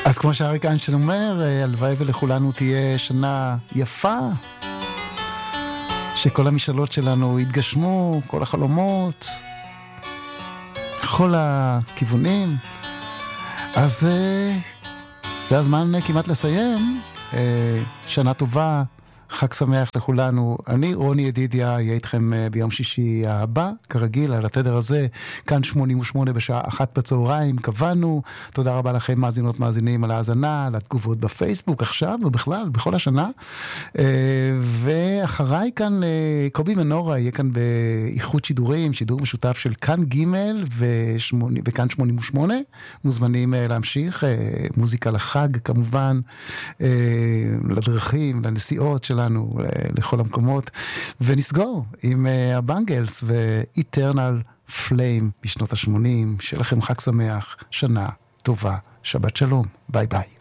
אז כמו שאריק איינשטיין אומר, הלוואי ולכולנו תהיה שנה יפה, שכל המשאלות שלנו יתגשמו, כל החלומות, כל הכיוונים. אז זה הזמן כמעט לסיים. שנה טובה, חג שמח לכולנו. אני רוני ידידיה, אהיה איתכם ביום שישי הבא, כרגיל, על התדר הזה, כאן 88 בשעה 1 בצהריים, קבענו. תודה רבה לכם, מאזינות מאזינים, על ההאזנה, על התגובות בפייסבוק, עכשיו ובכלל, בכל השנה. ואחריי כאן, קובי מנורה, יהיה כאן באיכות שידורים, שידור משותף של כאן ג' וכאן 88. מוזמנים להמשיך, מוזיקה לחג כמובן, לדרכים, לנסיעות שלנו, לכל המקומות. ונסגור עם הבנגלס ו-Eternal Flame בשנות ה-80. שיהיה לכם חג שמח, שנה טובה, שבת שלום, ביי ביי.